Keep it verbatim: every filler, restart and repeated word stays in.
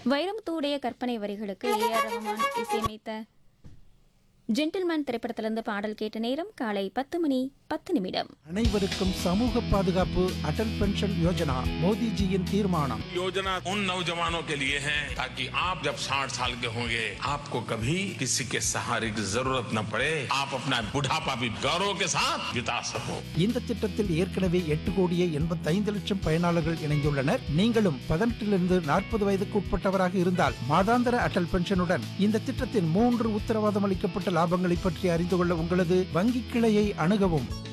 வைரமுத்துடைய கற்பனை வரிகளுக்கு A R Rahman இசையமைத்த ஜென்டில்மேன் திரைப்படத்திலிருந்து பாடல் கேட்ட நேரம் காலை பத்து மணி பத்து நிமிடம். அனைவருக்கும் சமூக பாதுகாப்பு அடல் பென்ஷன் யோஜனா மோடிஜியின் தீர்மானம். योजना उन नौजवानों के लिए है ताकि आप जब साठ साल के होंगे आपको कभी किसी के सहारे की जरूरत न पड़े, आप अपना बुढ़ापा भी गौरव के साथ बिता सको. இந்த திட்டத்தில் ஏற்கனவே எட்டு கோடியே எண்பத்தைந்து லட்சம் பயனாளர்கள் இணைந்துள்ளனர். நீங்களும் பதினெட்டிலிருந்து நாற்பது வயதுக்கு உட்பட்டவராக இருந்தால் மாதாந்திர அடல் பென்ஷனுடன் இந்த திட்டத்தின் மூன்று உத்தரவாதம் அளிக்கப்பட்ட லாபங்களை பற்றி அறிந்து கொள்ள உங்களது வங்கி கிளையை அணுகவும்.